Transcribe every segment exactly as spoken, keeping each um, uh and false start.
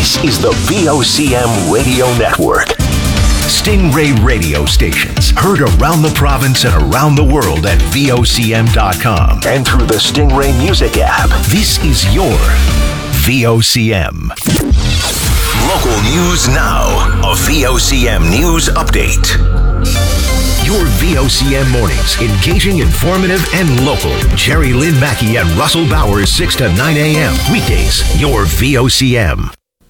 This is the V O C M Radio Network. Stingray radio stations heard around the province and around the world at V O C M dot com and through the Stingray Music app. This is your V O C M. Local news now. A V O C M News Update. Your V O C M mornings, engaging, informative, and local. Jerry Lynn Mackey and Russell Bowers, six to nine a.m. Weekdays, your V O C M.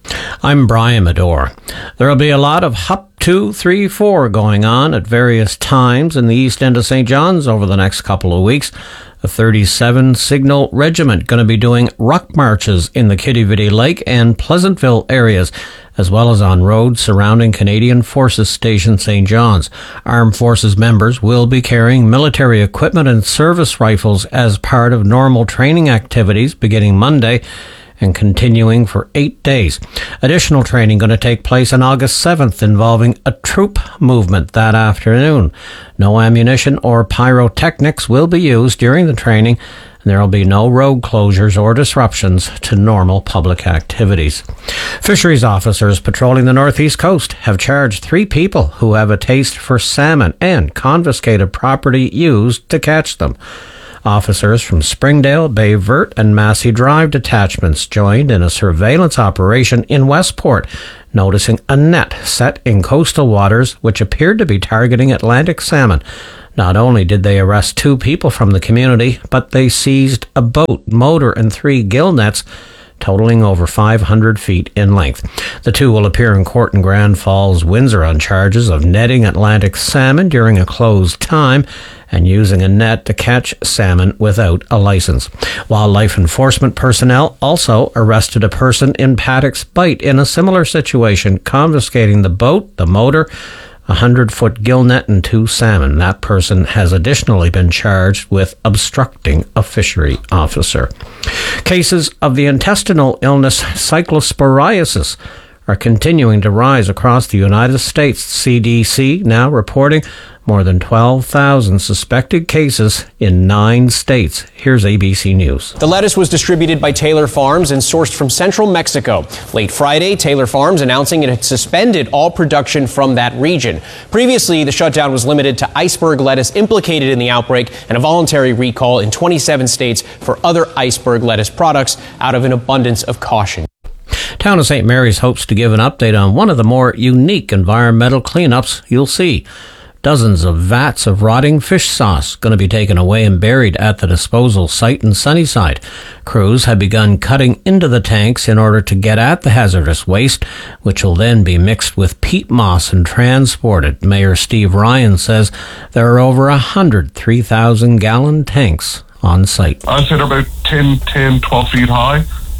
I'm Brian Medore. There will be a lot of Hup two, three, four going on at various times in the east end of Saint John's over the next couple of weeks. The thirty-seven Signal Regiment going to be doing ruck marches in the Kitty-Vitty Lake and Pleasantville areas, as well as on roads surrounding Canadian Forces Station Saint John's. Armed Forces members will be carrying military equipment and service rifles as part of normal training activities beginning Monday and continuing for eight days. Additional training going to take place on August seventh involving a troop movement that afternoon. No ammunition or pyrotechnics will be used during the training, and there will be no road closures or disruptions to normal public activities. Fisheries officers patrolling the northeast coast have charged three people who have a taste for salmon and confiscated property used to catch them. Officers from Springdale, Bay Vert, and Massey Drive detachments joined in a surveillance operation in Westport, noticing a net set in coastal waters which appeared to be targeting Atlantic salmon. Not only did they arrest two people from the community, but they seized a boat, motor, and three gill nets, totaling over five hundred feet in length. The two will appear in court in Grand Falls, Windsor on charges of netting Atlantic salmon during a closed time and using a net to catch salmon without a license. Wildlife enforcement personnel also arrested a person in Paddock's Bight in a similar situation, confiscating the boat, the motor, a hundred-foot gill net, and two salmon. That person has additionally been charged with obstructing a fishery officer. Cases of the intestinal illness cyclosporiasis are continuing to rise across the United States. C D C now reporting more than twelve thousand suspected cases in nine states. Here's A B C News. The lettuce was distributed by Taylor Farms and sourced from central Mexico. Late Friday, Taylor Farms announcing it had suspended all production from that region. Previously, the shutdown was limited to iceberg lettuce implicated in the outbreak and a voluntary recall in twenty-seven states for other iceberg lettuce products out of an abundance of caution. Town of Saint Mary's hopes to give an update on one of the more unique environmental cleanups you'll see. Dozens of vats of rotting fish sauce going to be taken away and buried at the disposal site in Sunnyside. Crews have begun cutting into the tanks in order to get at the hazardous waste, which will then be mixed with peat moss and transported. Mayor Steve Ryan says there are over one hundred three thousand gallon tanks on site. I'd say they're about ten, ten, twelve feet high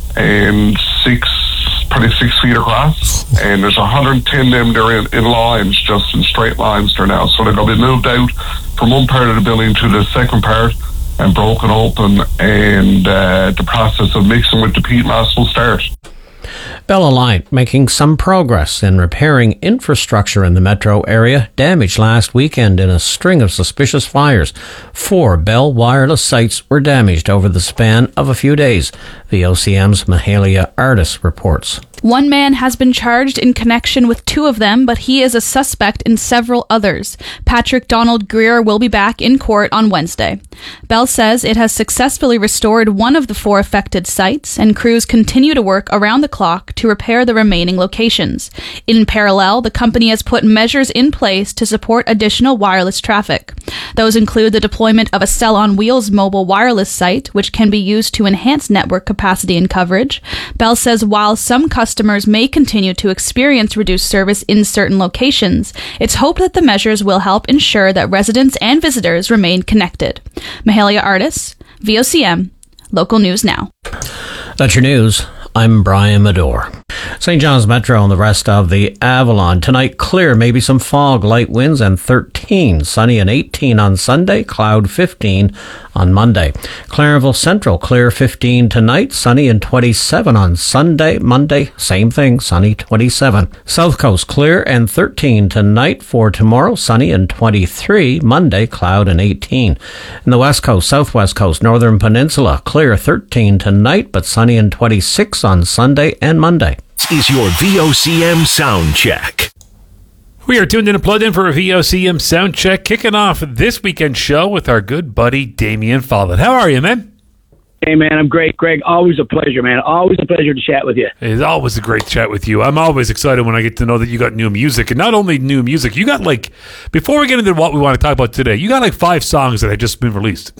and six probably six feet across, and there's one hundred ten of them. They're in, in lines, just in straight lines there now, so they're going to be moved out from one part of the building to the second part and broken open, and uh, the process of mixing with the peat mass will start. Bell Aliant making some progress in repairing infrastructure in the metro area damaged last weekend in a string of suspicious fires. Four Bell wireless sites were damaged over the span of a few days. V O C M's Mahalia Artis reports. One man has been charged in connection with two of them, but he is a suspect in several others. Patrick Donald Greer will be back in court on Wednesday. Bell says it has successfully restored one of the four affected sites, and crews continue to work around the clock to repair the remaining locations. In parallel, the company has put measures in place to support additional wireless traffic. Those include the deployment of a Cell on Wheels mobile wireless site, which can be used to enhance network capacity and coverage. Bell says while some customers may continue to experience reduced service in certain locations, it's hoped that the measures will help ensure that residents and visitors remain connected. Mahalia Artis, V O C M, Local News Now. That's your news. I'm Brian Medore. Saint John's Metro and the rest of the Avalon. Tonight, clear, maybe some fog, light winds, and thirteen. Sunny and eighteen on Sunday, cloud fifteen on Monday. Clarenville Central, clear fifteen tonight, sunny and twenty-seven on Sunday. Monday, same thing, sunny twenty-seven. South Coast, clear and thirteen tonight. For tomorrow, sunny and twenty-three. Monday, cloud and eighteen. In the West Coast, Southwest Coast, Northern Peninsula, clear thirteen tonight, but sunny and twenty-six on Sunday and Monday. Is your V O C M sound check. We are tuned in and plugged in for a V O C M sound check, kicking off this weekend show with our good buddy Damien Follett. How are you, man? Hey, man, I'm great, Greg. Always a pleasure, man. Always a pleasure to chat with you. It's always a great chat with you. I'm always excited when I get to know that you got new music. And not only new music, you got like, before we get into what we want to talk about today, you got like five songs that have just been released.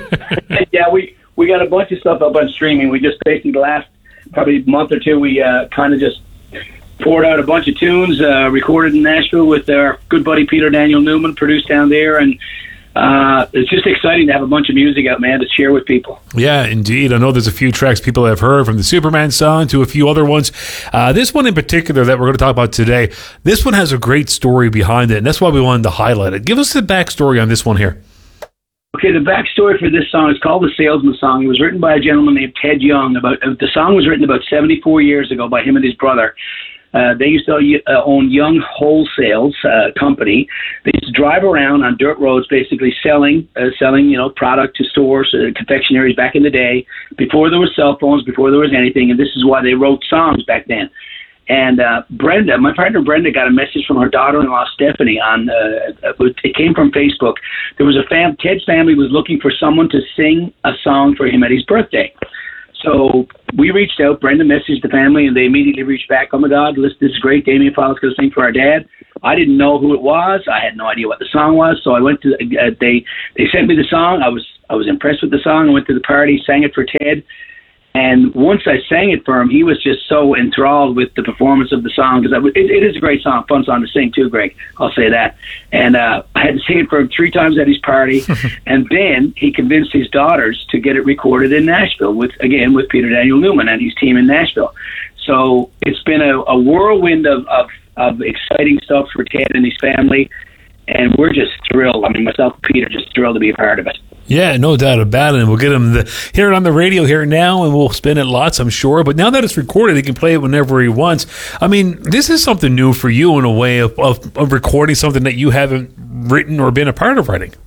Yeah, we, we got a bunch of stuff up on streaming. We just basically the last probably month or two, we uh, kind of just poured out a bunch of tunes, uh, recorded in Nashville with our good buddy Peter Daniel Newman, produced down there, and uh, it's just exciting to have a bunch of music out, man, to share with people. Yeah, indeed. I know there's a few tracks people have heard, from the Superman song to a few other ones. Uh, this one in particular that we're going to talk about today, this one has a great story behind it, and that's why we wanted to highlight it. Give us the backstory on this one here. Okay, the backstory for this song is called The Salesman Song. It was written by a gentleman named Ted Young. About uh, the song was written about seventy-four years ago by him and his brother. Uh, they used to uh, own Young Wholesales uh, company. They used to drive around on dirt roads, basically selling, uh, selling, you know, product to stores, uh, confectionaries back in the day, before there were cell phones, before there was anything. And this is why they wrote songs back then. And uh, Brenda, my partner Brenda, got a message from her daughter-in-law Stephanie on. Uh, it came from Facebook. There was a fam. Ted's family was looking for someone to sing a song for him at his birthday. So we reached out. Brenda messaged the family, and they immediately reached back. Oh my God, this, this is great. Damien Follett's going to sing for our dad. I didn't know who it was. I had no idea what the song was. So I went to. Uh, they they sent me the song. I was I was impressed with the song. I went to the party, sang it for Ted. And once I sang it for him, he was just so enthralled with the performance of the song, because it, it is a great song, fun song to sing too, Greg. I'll say that. And uh, I had to sing it for him three times at his party, and then he convinced his daughters to get it recorded in Nashville with, again, with Peter Daniel Newman and his team in Nashville. So it's been a, a whirlwind of, of, of exciting stuff for Ted and his family, and we're just thrilled. I mean, myself and Peter just thrilled to be a part of it. Yeah, no doubt about it. And we'll get him the, hear it on the radio here now, and we'll spin it lots, I'm sure. But now that it's recorded, he can play it whenever he wants. I mean, this is something new for you in a way of, of, of recording something that you haven't written or been a part of writing.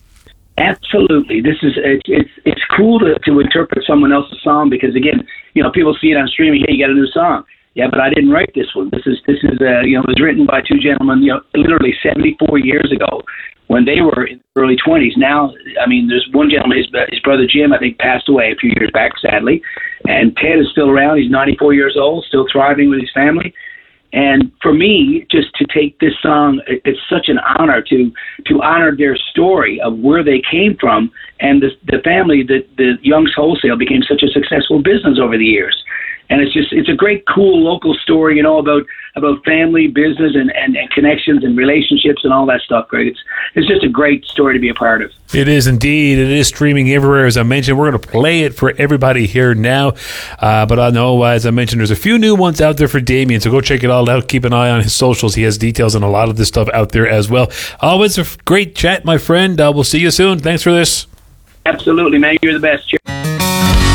Absolutely. This is it's it's, it's cool to, to interpret someone else's song, because, again, you know, people see it on streaming. Hey, you got a new song. Yeah, but I didn't write this one. This is this is uh, you know, it was written by two gentlemen, you know, literally seventy-four years ago, when they were in their early twenties. Now, I mean, there's one gentleman, his, his brother Jim, I think, passed away a few years back, sadly, and Ted is still around. He's ninety-four years old, still thriving with his family. And for me, just to take this song, it, it's such an honor to to honor their story of where they came from, and the the family, the the Young's Wholesale became such a successful business over the years. And it's just, it's a great, cool local story, you know, about, about family, business, and, and, and connections and relationships and all that stuff, Greg. It's, it's just a great story to be a part of. It is indeed. It is streaming everywhere. As I mentioned, we're going to play it for everybody here now. Uh, but I know, as I mentioned, there's a few new ones out there for Damien, so go check it all out. Keep an eye on his socials. He has details on a lot of this stuff out there as well. Always a great chat, my friend. Uh, we'll see you soon. Thanks for this. Absolutely, man. You're the best. Cheers.